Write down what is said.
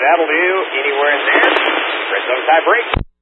That'll do. Anywhere in there. Red zone tie break.